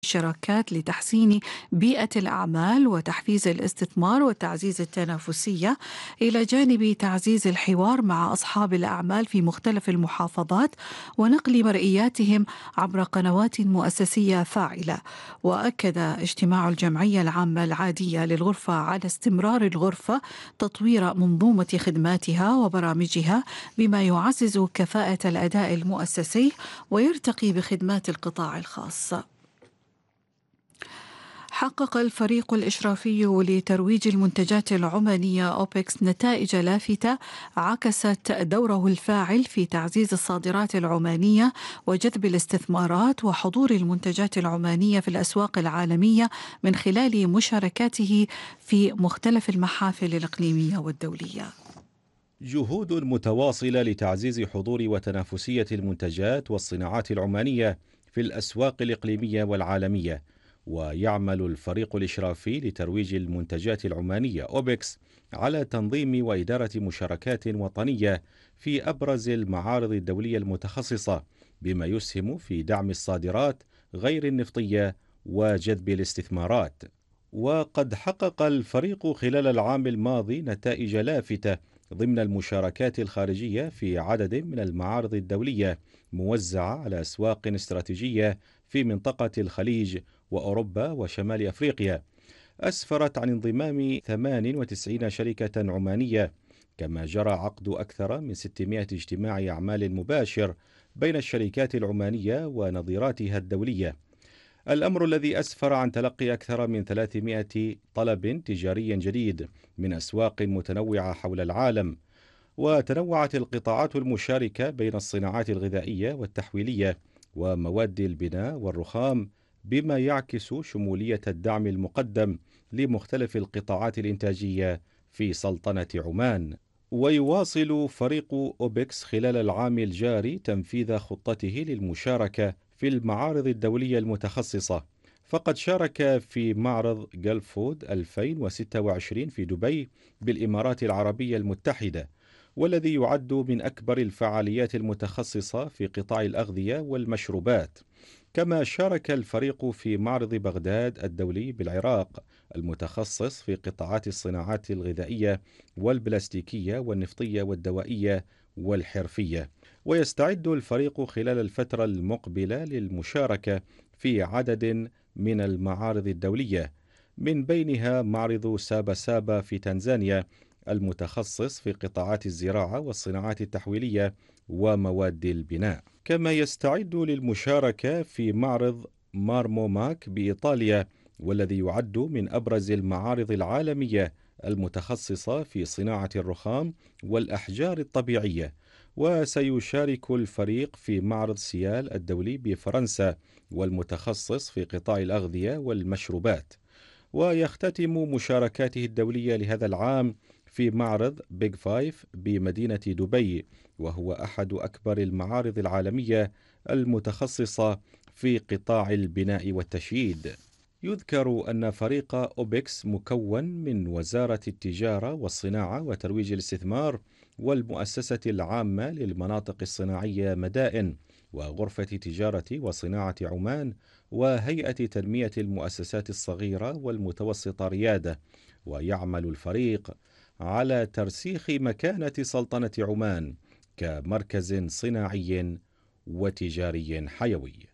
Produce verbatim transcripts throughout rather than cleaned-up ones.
شراكات لتحسين بيئة الأعمال وتحفيز الاستثمار وتعزيز التنافسية، إلى جانب تعزيز الحوار مع أصحاب الأعمال في مختلف المحافظات ونقل مرئياتهم عبر قنوات مؤسسية فاعلة. وأكد اجتماع الجمعية العامة العادية للغرفة على استمرار الغرفة تطوير منظومة خدماتها وبرامجها بما يعزز كفاءة الأداء المؤسسي ويرتقي بخدمات القطاع الخاص. حقق الفريق الإشرافي لترويج المنتجات العمانية أوبكس نتائج لافتة عكست دوره الفاعل في تعزيز الصادرات العمانية وجذب الاستثمارات وحضور المنتجات العمانية في الأسواق العالمية من خلال مشاركاته في مختلف المحافل الإقليمية والدولية. جهود متواصلة لتعزيز حضور وتنافسية المنتجات والصناعات العمانية في الأسواق الإقليمية والعالمية. ويعمل الفريق الإشرافي لترويج المنتجات العمانية أوبكس على تنظيم وإدارة مشاركات وطنية في أبرز المعارض الدولية المتخصصة، بما يسهم في دعم الصادرات غير النفطية وجذب الاستثمارات. وقد حقق الفريق خلال العام الماضي نتائج لافتة ضمن المشاركات الخارجية في عدد من المعارض الدولية موزعة على أسواق استراتيجية في منطقة الخليج وأوروبا وشمال أفريقيا، أسفرت عن انضمام ثمان وتسعين شركة عمانية. كما جرى عقد أكثر من ستمائة اجتماع أعمال مباشر بين الشركات العمانية ونظيراتها الدولية، الأمر الذي أسفر عن تلقي أكثر من ثلاثمائة طلب تجاري جديد من أسواق متنوعة حول العالم. وتنوعت القطاعات المشاركة بين الصناعات الغذائية والتحويلية ومواد البناء والرخام، بما يعكس شمولية الدعم المقدم لمختلف القطاعات الإنتاجية في سلطنة عمان. ويواصل فريق أوبكس خلال العام الجاري تنفيذ خطته للمشاركة في المعارض الدولية المتخصصة، فقد شارك في معرض جلفود ألفين وستة وعشرين في دبي بالإمارات العربية المتحدة، والذي يعد من أكبر الفعاليات المتخصصة في قطاع الأغذية والمشروبات. كما شارك الفريق في معرض بغداد الدولي بالعراق المتخصص في قطاعات الصناعات الغذائية والبلاستيكية والنفطية والدوائية والحرفية. ويستعد الفريق خلال الفترة المقبلة للمشاركة في عدد من المعارض الدولية، من بينها معرض سابا سابا في تنزانيا المتخصص في قطاعات الزراعة والصناعات التحويلية ومواد البناء. كما يستعد للمشاركة في معرض مارموماك بإيطاليا، والذي يعد من أبرز المعارض العالمية المتخصصة في صناعة الرخام والأحجار الطبيعية. وسيشارك الفريق في معرض سيال الدولي بفرنسا والمتخصص في قطاع الأغذية والمشروبات. ويختتم مشاركاته الدولية لهذا العام في معرض بيج فايف بمدينة دبي، وهو أحد أكبر المعارض العالمية المتخصصة في قطاع البناء والتشييد. يذكر أن فريق أوبكس مكون من وزارة التجارة والصناعة وترويج الاستثمار والمؤسسة العامة للمناطق الصناعية مدائن وغرفة تجارة وصناعة عمان وهيئة تنمية المؤسسات الصغيرة والمتوسطة ريادة. ويعمل الفريق على ترسيخ مكانة سلطنة عمان كمركز صناعي وتجاري حيوي.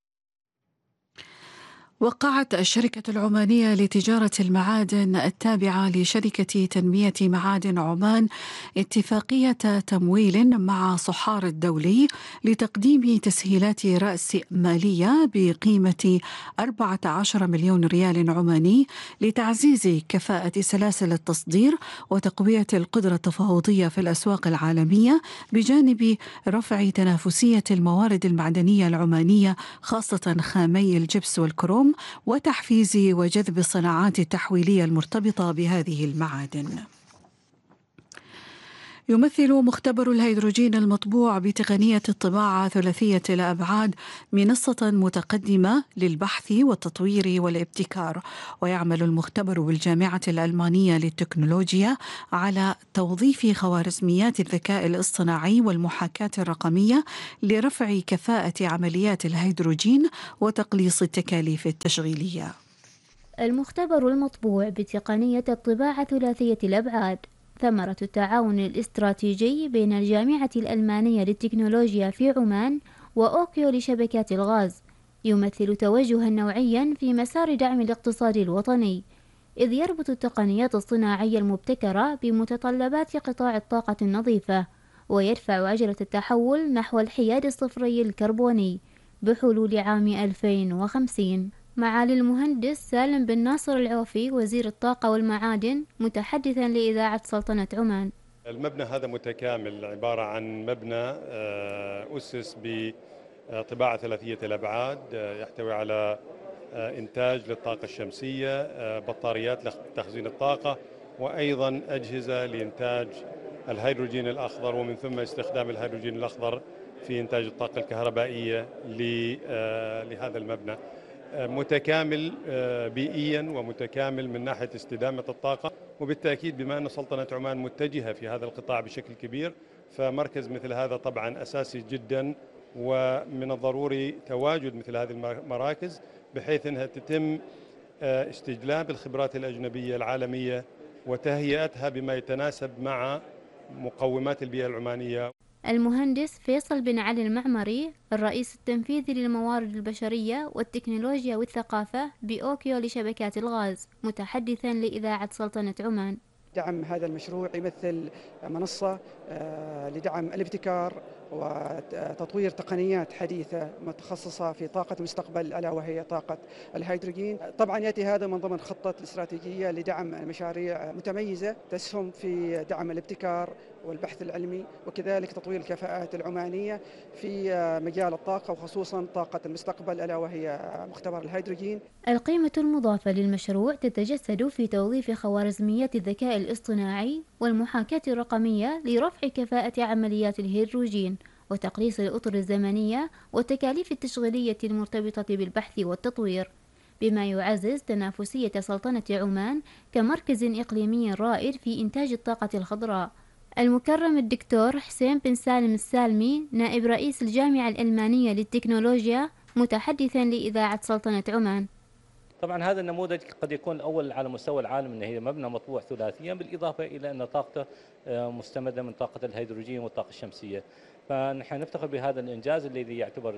وقعت الشركة العمانية لتجارة المعادن التابعة لشركة تنمية معادن عمان اتفاقية تمويل مع صحار الدولي لتقديم تسهيلات رأس مالية بقيمة أربعة عشر مليون ريال عماني لتعزيز كفاءة سلاسل التصدير وتقوية القدرة التفاوضية في الأسواق العالمية، بجانب رفع تنافسية الموارد المعدنية العمانية خاصة خامي الجبس والكروم، وتحفيز وجذب الصناعات التحويلية المرتبطة بهذه المعادن. يمثل مختبر الهيدروجين المطبوع بتقنية الطباعة ثلاثية الأبعاد منصة متقدمة للبحث والتطوير والابتكار، ويعمل المختبر بالجامعة الألمانية للتكنولوجيا على توظيف خوارزميات الذكاء الاصطناعي والمحاكاة الرقمية لرفع كفاءة عمليات الهيدروجين وتقليص التكاليف التشغيلية. المختبر المطبوع بتقنية الطباعة ثلاثية الأبعاد ثمرة التعاون الاستراتيجي بين الجامعة الألمانية للتكنولوجيا في عمان وأوكيو لشبكات الغاز، يمثل توجها نوعيا في مسار دعم الاقتصاد الوطني، إذ يربط التقنيات الصناعية المبتكرة بمتطلبات قطاع الطاقة النظيفة، ويدفع عجلة التحول نحو الحياد الصفري الكربوني بحلول عام ألفين وخمسين. معالي المهندس سالم بن ناصر العوفي وزير الطاقة والمعادن متحدثا لإذاعة سلطنة عمان: المبنى هذا متكامل، عبارة عن مبنى أسس بطباعة ثلاثية الأبعاد، يحتوي على إنتاج للطاقة الشمسية، بطاريات لتخزين الطاقة، وأيضا أجهزة لإنتاج الهيدروجين الأخضر، ومن ثم استخدام الهيدروجين الأخضر في إنتاج الطاقة الكهربائية لهذا المبنى. متكامل بيئيا ومتكامل من ناحية استدامة الطاقة، وبالتأكيد بما أن سلطنة عمان متجهة في هذا القطاع بشكل كبير، فمركز مثل هذا طبعا أساسي جدا، ومن الضروري تواجد مثل هذه المراكز بحيث أنها تتم استجلاب الخبرات الأجنبية العالمية وتهيئتها بما يتناسب مع مقومات البيئة العمانية. المهندس فيصل بن علي المعمري الرئيس التنفيذي للموارد البشرية والتكنولوجيا والثقافة بأوكيو لشبكات الغاز متحدثا لإذاعة سلطنة عمان: دعم هذا المشروع يمثل منصة لدعم الابتكار وتطوير تقنيات حديثة متخصصة في طاقة المستقبل، ألا وهي طاقة الهيدروجين. طبعا يأتي هذا من ضمن خطة الاستراتيجية لدعم مشاريع متميزة تسهم في دعم الابتكار والبحث العلمي، وكذلك تطوير الكفاءات العمانية في مجال الطاقة وخصوصا طاقة المستقبل، ألا وهي مختبر الهيدروجين. القيمة المضافة للمشروع تتجسد في توظيف خوارزميات الذكاء الاصطناعي والمحاكاة الرقمية لرفع كفاءة عمليات الهيدروجين وتقليص الأطر الزمنية والتكاليف التشغيلية المرتبطة بالبحث والتطوير، بما يعزز تنافسية سلطنة عمان كمركز إقليمي رائد في إنتاج الطاقة الخضراء. المكرم الدكتور حسين بن سالم السالمي نائب رئيس الجامعة الألمانية للتكنولوجيا متحدثا لإذاعة سلطنة عمان: طبعا هذا النموذج قد يكون الأول على مستوى العالم، أنه هي مبنى مطبوع ثلاثيا، بالإضافة إلى أن طاقته مستمدة من طاقة الهيدروجين والطاقة الشمسية. فنحن نفتخر بهذا الإنجاز الذي يعتبر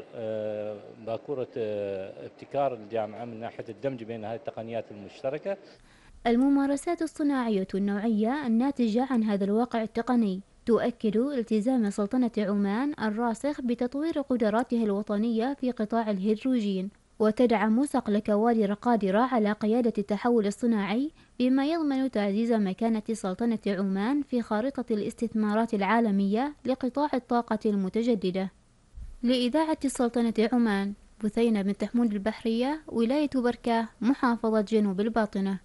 باكورة ابتكار الجامعة من ناحية الدمج بين هذه التقنيات المشتركة. الممارسات الصناعية النوعية الناتجة عن هذا الواقع التقني تؤكد التزام سلطنة عمان الراسخ بتطوير قدراتها الوطنية في قطاع الهيدروجين، وتدعم صقل كوادر قادرة على قيادة التحول الصناعي، بما يضمن تعزيز مكانة سلطنة عمان في خارطة الاستثمارات العالمية لقطاع الطاقة المتجددة. لإذاعة السلطنة عمان، بثينة بنت حمود البحرية، ولاية بركة، محافظة جنوب الباطنة.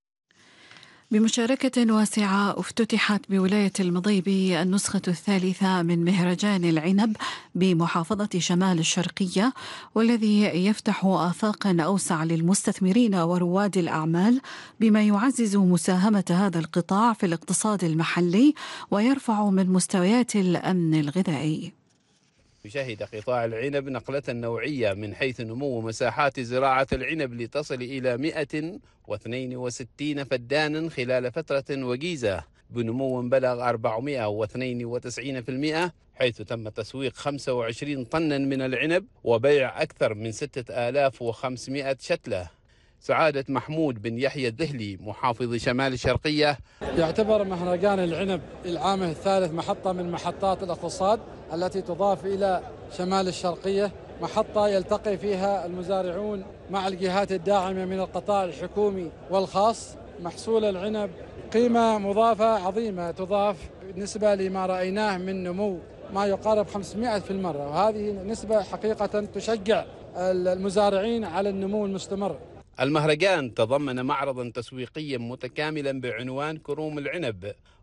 بمشاركة واسعة افتتحت بولاية المضيبي النسخة الثالثة من مهرجان العنب بمحافظة شمال الشرقية، والذي يفتح آفاقا أوسع للمستثمرين ورواد الأعمال، بما يعزز مساهمة هذا القطاع في الاقتصاد المحلي ويرفع من مستويات الأمن الغذائي. يشهد قطاع العنب نقلة نوعية من حيث نمو مساحات زراعة العنب لتصل إلى مئة واثنين وستين فدانا خلال فترة وجيزة، بنمو بلغ أربعمئة واثنين وتسعين بالمئة، حيث تم تسويق خمسة وعشرين طنا من العنب وبيع أكثر من ستة آلاف وخمسمئة شتلة. سعادة محمود بن يحيى الذهلي محافظ شمال الشرقية: يعتبر مهرجان العنب العام الثالث محطة من محطات الاقتصاد التي تضاف إلى شمال الشرقية، محطة يلتقي فيها المزارعون مع الجهات الداعمة من القطاع الحكومي والخاص. محصول العنب قيمة مضافة عظيمة تضاف بالنسبة لما رأيناه من نمو ما يقارب خمسمئة في المرة، وهذه نسبة حقيقة تشجع المزارعين على النمو المستمر. المهرجان تضمن معرضا تسويقيا متكاملا بعنوان كروم العنب،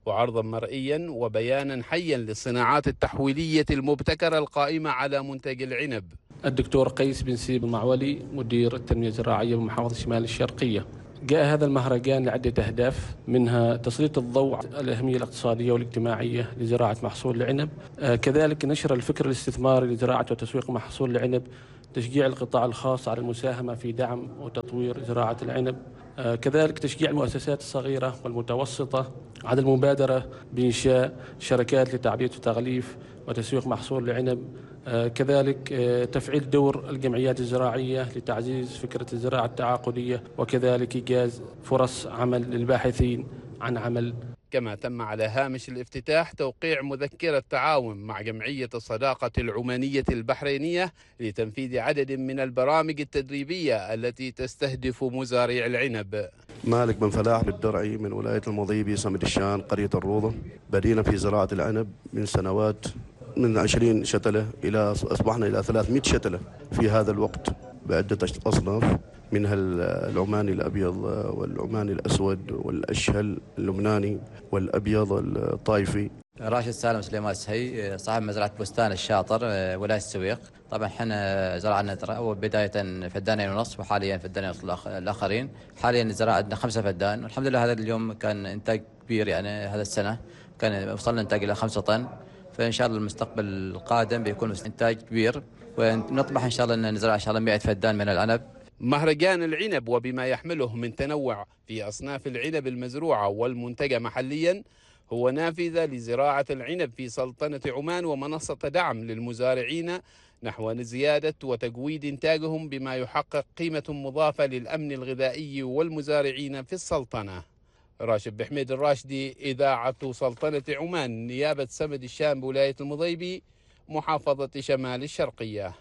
وعرضا مرئيا وبيانا حيا للصناعات التحويلية المبتكرة القائمة على منتج العنب. الدكتور قيس بن سيب المعولي مدير التنمية الزراعية بمحافظة شمال الشرقية. جاء هذا المهرجان لعدة أهداف، منها تسليط الضوء على الأهمية الاقتصادية والاجتماعية لزراعة محصول العنب، آه كذلك نشر الفكر الاستثماري لزراعة وتسويق محصول العنب، تشجيع القطاع الخاص على المساهمة في دعم وتطوير زراعة العنب، آه كذلك تشجيع المؤسسات الصغيرة والمتوسطة على المبادرة بإنشاء شركات لتعبئة وتغليف وتسويق محصول العنب، آه كذلك آه تفعيل دور الجمعيات الزراعية لتعزيز فكرة الزراعة التعاقدية، وكذلك إيجاز فرص عمل للباحثين عن عمل. كما تم على هامش الافتتاح توقيع مذكرة تعاون مع جمعية الصداقة العمانية البحرينية لتنفيذ عدد من البرامج التدريبية التي تستهدف مزارعي العنب. مالك بن فلاح بالدرعي من ولاية المضيبي صمد الشان قرية الروضة. بدينا في زراعة العنب من سنوات، من عشرين شتلة إلى أصبحنا إلى ثلاثمئة شتلة في هذا الوقت بعدة أصناف، منها العماني الأبيض والعماني الأسود والأشهل اللبناني والأبيض الطائفي. راشد سالم سليمان السهي صاحب مزرعة بستان الشاطر ولاية السويق. طبعا احنا زرعنا بداية فدانين ونصف وحاليا فدانين ونصف الآخرين. حاليا الزراعة عندنا خمسة فدان، والحمد لله هذا اليوم كان إنتاج كبير، يعني هذا السنة كان وصلنا إنتاج إلى خمسة طن، فإن شاء الله المستقبل القادم بيكون إنتاج كبير، ونطمح إن شاء الله أن نزرع إن شاء الله مئة فدان من العنب. مهرجان العنب وبما يحمله من تنوع في أصناف العنب المزروعة والمنتجة محليا هو نافذة لزراعة العنب في سلطنة عمان ومنصة دعم للمزارعين نحو زيادة وتجويد إنتاجهم بما يحقق قيمة مضافة للأمن الغذائي والمزارعين في السلطنة. راشد بحميد الراشدي، إذاعة سلطنة عمان، نيابة سمد الشام بولاية المضيبي، محافظة شمال الشرقية.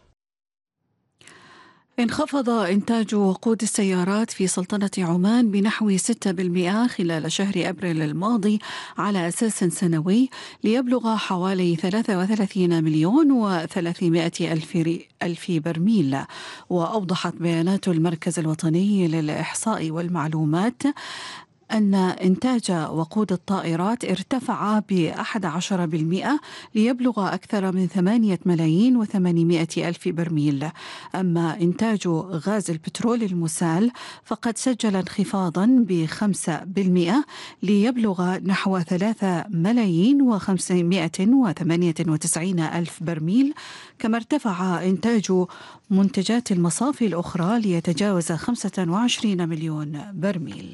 انخفض إنتاج وقود السيارات في سلطنة عمان بنحو ستة بالمئة خلال شهر أبريل الماضي على أساس سنوي ليبلغ حوالي ثلاثة وثلاثين مليون وثلاثمائة ألف برميل. وأوضحت بيانات المركز الوطني للإحصاء والمعلومات أن إنتاج وقود الطائرات ارتفع بأحد عشر بالمئة ليبلغ أكثر من ثمانية ملايين وثمانمائة ألف برميل. أما إنتاج غاز البترول المسال فقد سجل انخفاضا بخمسة بالمئة ليبلغ نحو ثلاثة ملايين وخمسمائة وثمانية وتسعين ألف برميل. كما ارتفع إنتاج منتجات المصافي الأخرى ليتجاوز خمسة وعشرين مليون برميل.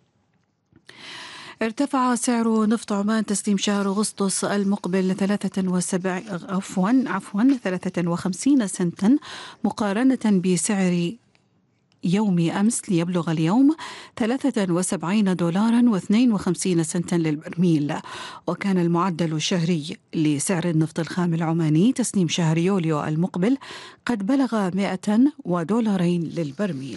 ارتفع سعر نفط عمان تسليم شهر أغسطس المقبل ثلاثة وسبع عفوا عفوا ثلاثة وخمسين سنتا مقارنة بسعر يوم أمس ليبلغ اليوم ثلاثة وسبعين دولارا واثنين وخمسين سنتا للبرميل. وكان المعدل الشهري لسعر النفط الخام العماني تسليم شهر يوليو المقبل قد بلغ مئة ودولارين للبرميل.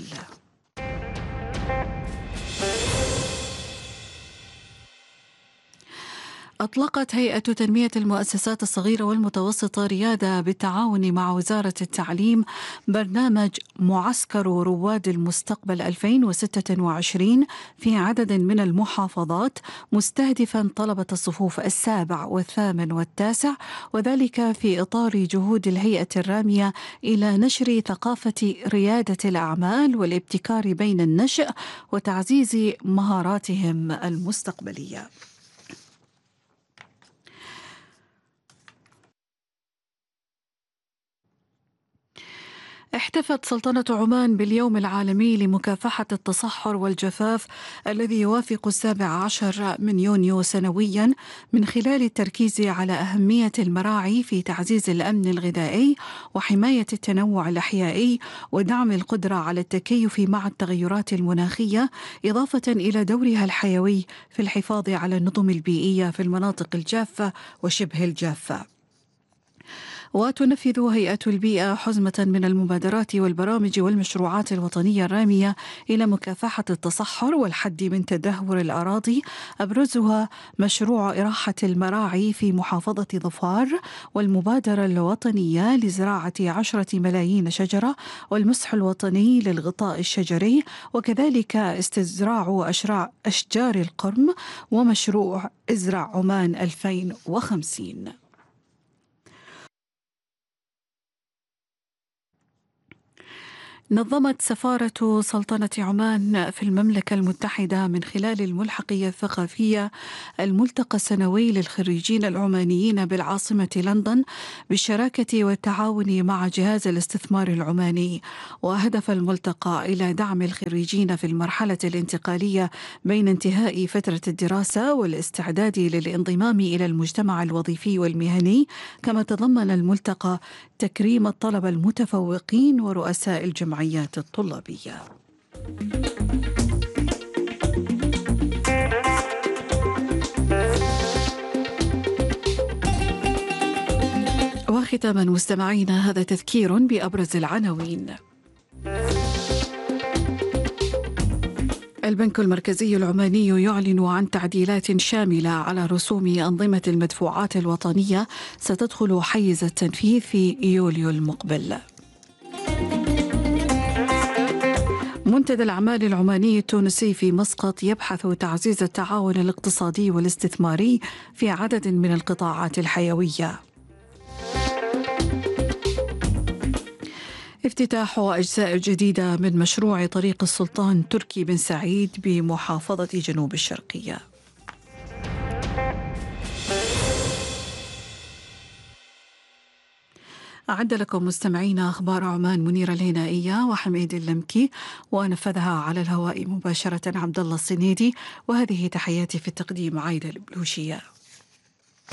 أطلقت هيئة تنمية المؤسسات الصغيرة والمتوسطة ريادة بالتعاون مع وزارة التعليم برنامج معسكر رواد المستقبل ألفين وستة وعشرين في عدد من المحافظات، مستهدفا طلبة الصفوف السابع والثامن والتاسع، وذلك في إطار جهود الهيئة الرامية إلى نشر ثقافة ريادة الأعمال والابتكار بين النشء وتعزيز مهاراتهم المستقبلية. احتفت سلطنة عمان باليوم العالمي لمكافحة التصحر والجفاف الذي يوافق السابع عشر من يونيو سنويا، من خلال التركيز على أهمية المراعي في تعزيز الأمن الغذائي وحماية التنوع الأحيائي ودعم القدرة على التكيف مع التغيرات المناخية، إضافة إلى دورها الحيوي في الحفاظ على النظم البيئية في المناطق الجافة وشبه الجافة. وتنفذ هيئة البيئة حزمة من المبادرات والبرامج والمشروعات الوطنية الرامية إلى مكافحة التصحر والحد من تدهور الأراضي، أبرزها مشروع إراحة المراعي في محافظة ظفار، والمبادرة الوطنية لزراعة عشرة ملايين شجرة، والمسح الوطني للغطاء الشجري، وكذلك استزراع أشجار القرم، ومشروع ازرع عمان ألفين وخمسين. نظمت سفارة سلطنة عمان في المملكة المتحدة من خلال الملحقية الثقافية الملتقى السنوي للخريجين العمانيين بالعاصمة لندن بالشراكة والتعاون مع جهاز الاستثمار العماني. وهدف الملتقى إلى دعم الخريجين في المرحلة الانتقالية بين انتهاء فترة الدراسة والاستعداد للانضمام إلى المجتمع الوظيفي والمهني، كما تضمن الملتقى تكريم الطلبة المتفوقين ورؤساء الجمعيات الطلابية. وختاما مستمعينا، هذا تذكير بأبرز العناوين. البنك المركزي العماني يعلن عن تعديلات شاملة على رسوم أنظمة المدفوعات الوطنية ستدخل حيز التنفيذ في يوليو المقبل. منتدى الأعمال العماني التونسي في مسقط يبحث تعزيز التعاون الاقتصادي والاستثماري في عدد من القطاعات الحيوية. افتتاح أجزاء جديدة من مشروع طريق السلطان تركي بن سعيد بمحافظة جنوب الشرقية. أعد لكم مستمعينا أخبار عمان منيرة الهنائية وحميد اللمكي، ونفذها على الهواء مباشرة عبد الله الصنيدي، وهذه تحياتي في التقديم عايدة البلوشية.